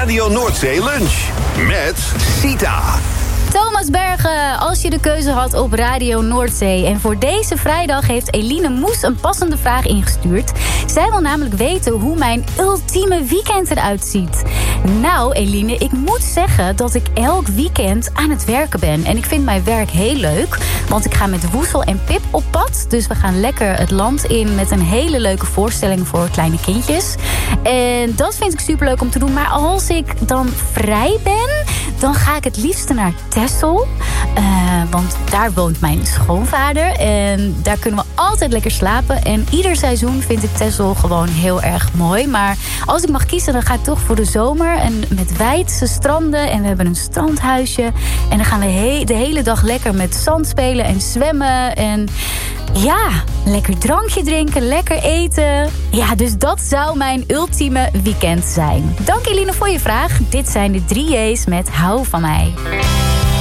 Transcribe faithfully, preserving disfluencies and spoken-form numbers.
Radio Noordzee Lunch. Met Sita. Thomas Bergen, als je de keuze had op Radio Noordzee. En voor deze vrijdag heeft Eline Moes een passende vraag ingestuurd. Zij wil namelijk weten hoe mijn ultieme weekend eruit ziet. Nou, Eline, ik moet zeggen dat ik elk weekend aan het werken ben. En ik vind mijn werk heel leuk, want ik ga met Woesel en Pip op pad. Dus we gaan lekker het land in met een hele leuke voorstelling voor kleine kindjes. En dat vind ik superleuk om te doen. Maar als ik dan vrij ben, dan ga ik het liefste naar Texel. Uh, want daar woont mijn schoonvader. En daar kunnen we altijd lekker slapen. En ieder seizoen vind ik Texel gewoon heel erg mooi. Maar als ik mag kiezen, dan ga ik toch voor de zomer. En met wijdse stranden. En we hebben een strandhuisje. En dan gaan we he- de hele dag lekker met zand spelen en zwemmen. En ja, lekker drankje drinken, lekker eten. Ja, dus dat zou mijn ultieme weekend zijn. Dank Eline voor je vraag. Dit zijn de drie J's met Hou van mij.